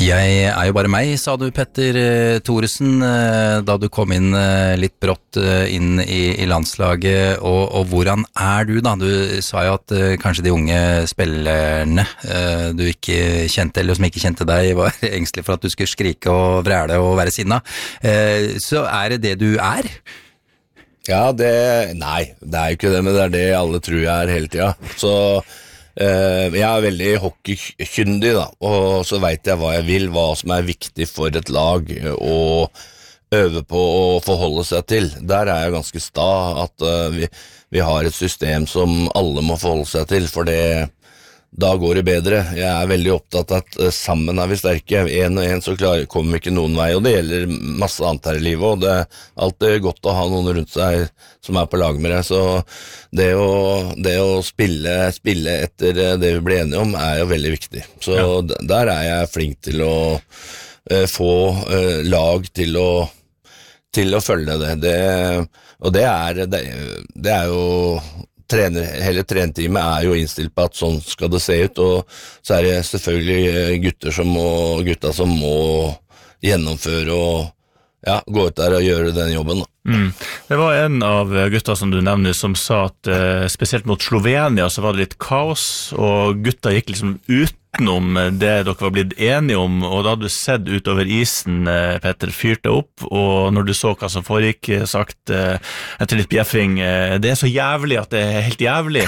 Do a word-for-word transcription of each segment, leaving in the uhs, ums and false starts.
Jeg er jo bare meg, sa du Petter Thoresen, da du kom inn litt brått inn i, i landslaget, og, og hvordan er du da? Du sa jo at kanskje de unge spillerne du ikke kjente, eller som ikke kjente deg, var engstelig for at du skulle skrike og vræle og være sinna. Så er det det du er? Ja, det, nei, det er jo ikke det, men det er det alle tror jeg er hele tiden. Så Uh, jeg er veldig hockeykyndig da, og så vet jeg hva jeg vil, hva som er viktig for et lag å øve på å forholde seg til. Der er jeg ganske sta at uh, vi, vi har et system som alle må forholde seg til, for det, da går det bedre. Jeg er veldig opptatt av at uh, sammen er vi sterke. En og en så klarer, kommer vi ikke noen vei, og det gjelder masse annet her i livet, og det er alltid godt å ha noen rundt seg som er på lag med deg, så det å, det å spille, spille etter det vi ble enige om er jo veldig viktig. Så ja. Der er jeg flink til å uh, få uh, lag til å, til å følge det. det og det er, det, det er jo trener, hele trenerteamet er jo innstilt på at sånn skal det se ut, og så er det selvfølgelig gutter som må, gutta som må gjennomføre og ja, gå ut der og gjøre den jobben. Mm. Det var en av gutta som du nevner som sa at eh, spesielt mot Slovenia så var det litt kaos, og gutta gikk liksom utenom det dere var blitt enige om, og da hadde du sett utover isen, eh, Petter, fyrte opp, og når du så hva som foregikk, sagt eh, etter litt bjeffing, eh, det er så jævlig at det er helt jævlig.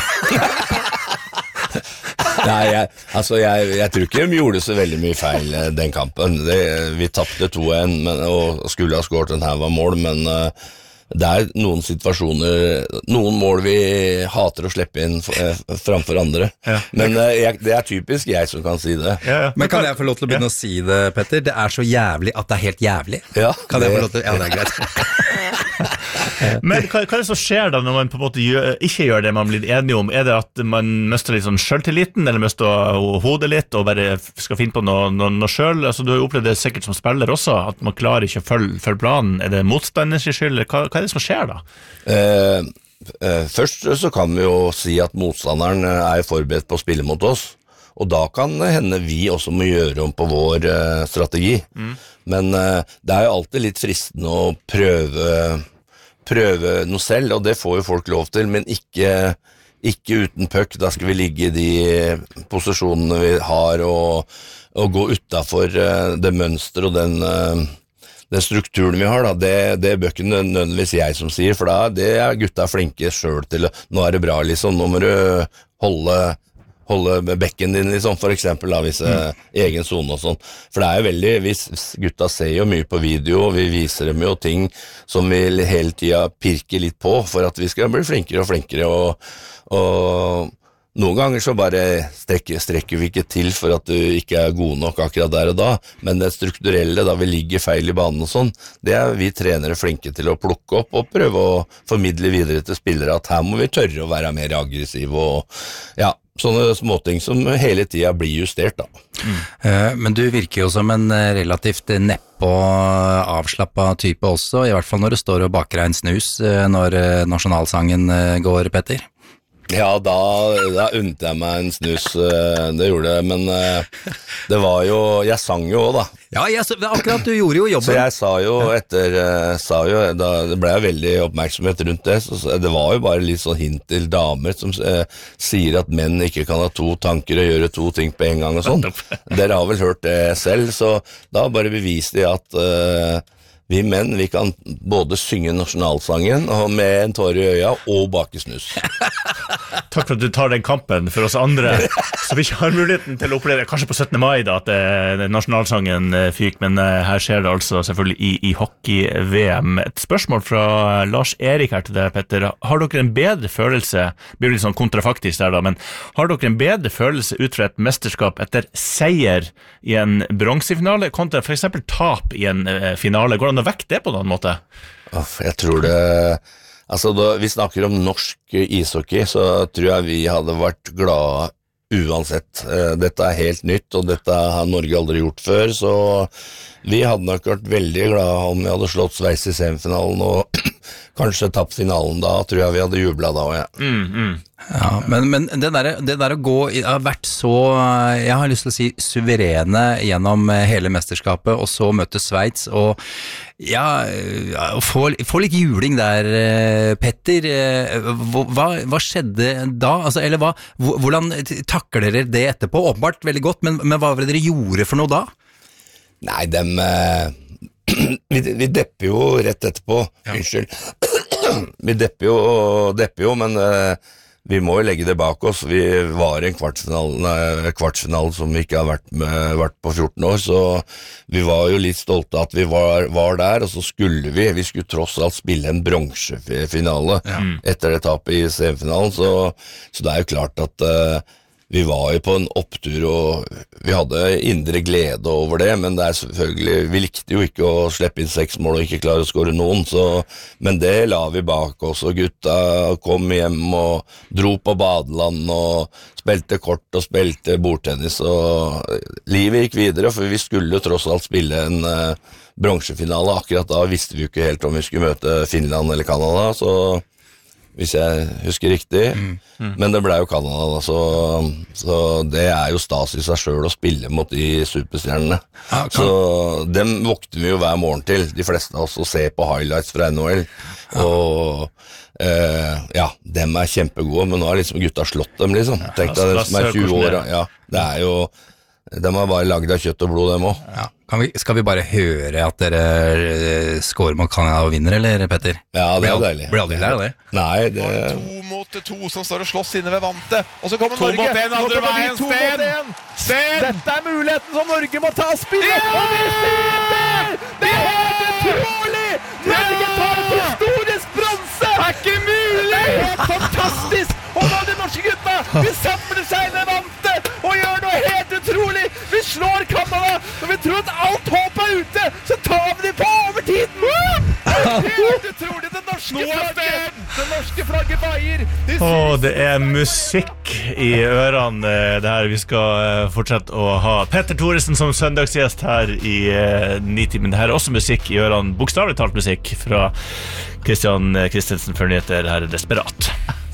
Nei, jeg, altså jeg, jeg tror ikke de gjorde så veldig mye feil den kampen. Det, vi tappte to en og skulle ha skåret en haug av mål, men uh, det er noen situasjoner, noen mål vi hater å slippe inn uh, framfor andre. Ja. Men uh, jeg, det er typisk jeg som kan si det. Ja, ja. Men kan jeg få lov til å begynne ja. å si det, Petter? Det er så jævlig at det er helt jævlig. Ja, kan det, jeg få lov til? Ja, det er greit. Men hva, hva er det som skjer da når man på en måte gjør, ikke gjør det man blir enige om? Er det at man mister litt sånn selvtilliten, eller mister hodet litt og bare skal finne på noe, noe, noe selv? Altså, du har jo opplevd det sikkert som spiller også, at man klarer ikke å følge, følge planen. Er det motstanders skyld? Hva, hva er det som skjer da? Eh, eh, først så kan vi jo si at motstanderen er forberedt på å spille mot oss, og da kan det hende vi også må gjøre om på vår eh, strategi. Mm. Men eh, det er jo alltid litt fristende å prøve prøve noe selv, og det får jo folk lov til, men ikke, ikke uten puck. Da skal vi ligge i de posisjonene vi har, og, og gå utenfor uh, det mønster og den, uh, den strukturen vi har. Da. Det, det bør ikke nødvendigvis jeg som sier, for da det er gutta flinke selv til. Nå er det bra, liksom. Nå må du holde holde bekken din, liksom, for eksempel, da, hvis mm. egen zone og sånn. For det er jo veldig, hvis gutta ser jo mye på video, vi viser dem jo ting som vi hele tiden pirker litt på, for at vi skal bli flinkere og flinkere, og, og noen ganger så bare strekker, strekker vi ikke til for at du ikke er god nok akkurat der og da, men det strukturelle, da vi ligger feil i banen og sånn, det er vi trenere flinke til å plukke opp og prøve å formidle videre til spillere at her må vi tørre å være mer aggressive, og ja, sånne småting som hele tiden blir justert da. Mm. Men du virker jo som en relativt neppe og avslappet type også, i hvert fall når du står og baker deg en snus når nasjonalsangen går, Petter. Ja, da, da unnet jeg meg en snus, det gjorde jeg, men det var jo, jeg sang jo også da. Ja, jeg, akkurat du gjorde jo jobben. Så jeg sa jo etter, sa jo, da, det ble veldig oppmerksomhet rundt det, så det var jo bare litt sånn hint til damer som eh, sier at menn ikke kan ha to tanker og gjøre to ting på en gang og sånn. Dere har vel hørt det selv, så da bare beviste jeg at eh, vi menn, vi kan både synge nasjonalsangen og med en tår i øya og bake snus. Takk for at du tar den kampen for oss andre, så vi ikke har muligheten til å oppleve, kanskje på syttende mai da, at det, nasjonalsangen fyk, men her skjer det altså selvfølgelig i, i hockey-V M. Et spørsmål fra Lars Erik her til deg, Petter. Har dere en bedre følelse, blir litt sånn kontrafaktisk der da, men har dere en bedre følelse ut fra et mesterskap etter seier i en bronsefinale, kontra for eksempel tap i en uh, finale? Går det an å vekke det på noen måte? Jeg tror det, altså da vi snakker om norsk ishockey, så tror jeg vi hadde vært glade uansett. Dette er helt nytt, og dette har Norge aldri gjort før, så vi hadde nok vært veldig glade om vi hadde slått Sveits i semifinalen og kanskje tapt finalen da, tror jeg vi hadde jublet da også, ja. Mm, mm. Ja, men, men det, der, det der å gå i- har vært så, jeg har lyst til å si, suverene gjennom hele mesterskapet, og så møte Sveits, og ja, ja, få, få litt juling der, eh, Petter. Eh, Hva, hva skjedde da? Altså, eller hva, hvor- hvordan takler dere det etterpå? Åpenbart veldig godt, men, men hva var det dere gjorde for noe da? Nei, dem eh, vi, vi depper jo rett etterpå. Unnskyld. Vi depper jo, depper jo, men eh, vi må jo legge det bak oss. Vi var i en kvartfinale, nei, kvartfinale som vi ikke har vært, med, vært på fjorten år, så vi var jo litt stolte at vi var, var der, og så skulle vi, vi skulle tross alt spille en bronsefinale etter det tapet i semifinalen, så, så det er jo klart at eh, vi var jo på en opptur, og vi hadde indre glede over det, men det er selvfølgelig, vi likte jo ikke å slippe inn seks mål og ikke klare å skåre noen, så, men det la vi bak oss, og gutta kom hjem og dro på badeland og spilte kort og spilte bordtennis, og livet gikk videre, for vi skulle jo tross alt spille en uh, bronsefinale. Akkurat da visste vi jo ikke helt om vi skulle møte Finland eller Kanada, så hvis jeg husker riktig, mm. Mm. men det ble jo Kanada da, så, så det er jo stas i seg selv å spille mot de superstjernene. Ja, så dem våkner vi jo hver morgen til, de fleste av oss, og ser på highlights fra N H L, ja. og eh, ja, dem er kjempegode, men nå har liksom gutta slått dem, liksom. Tenk deg det som er tjue år, ja, det er jo, dem har bare laget av kjøtt og blod, dem også. Ja. Kan vi, skal vi bare høre at dere uh, scorer mot Canada og vinner, eller Petter? Ja, det er deilig. Blir aldri der, det? Nei, det... To mot to som står og slåss inne ved vantet, og så kommer To Norge. mot en, andre veien, To mot en. Sten! Dette er muligheten som Norge må ta spillet. Ja! Og vi skyter! Det er helt utrolig! Norge tar et historisk bronse! Det er ikke mulig! Det er helt fantastisk! Og nå de norske gutta, de samler seg inn ved vantet og gjør noe helt utrolig. Vi slår Kanada, og vi tror at alt håp er ute, så tar vi dem på overtiden! Det er helt utrolig, det norske flagget! Det norske flagget veier! De Åh, det er musikk i ørene det her. Vi skal fortsette å ha Petter Thoresen som søndagsgjest her i uh, Nitimen. Det her er også musikk i ørene, bokstavelig talt musikk fra Christian Christensen for nyheter. Her er Desperat.